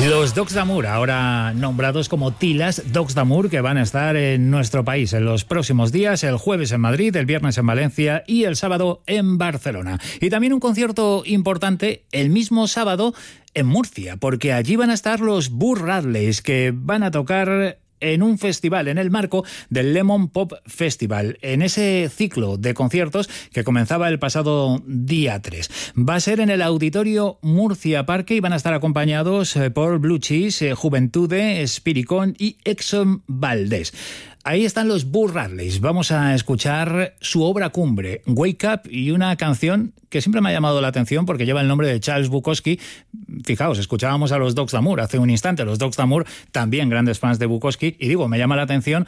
Los Dogs d'Amour, ahora nombrados como Tilas Dogs d'Amour, que van a estar en nuestro país en los próximos días, el jueves en Madrid, el viernes en Valencia y el sábado en Barcelona. Y también un concierto importante el mismo sábado en Murcia, porque allí van a estar los Burr Radleys, que van a tocar en un festival, en el marco del Lemon Pop Festival, en ese ciclo de conciertos que comenzaba el pasado día 3. Va a ser en el Auditorio Murcia Parque y van a estar acompañados por Blue Cheese, Juventude, Spiricón y Exxon Valdés. Ahí están los Burr Radleys. Vamos a escuchar su obra cumbre, Wake Up, y una canción que siempre me ha llamado la atención porque lleva el nombre de Charles Bukowski. Fijaos, escuchábamos a los Dogs d'Amour hace un instante. Los Dogs d'Amour, también grandes fans de Bukowski. Y digo, me llama la atención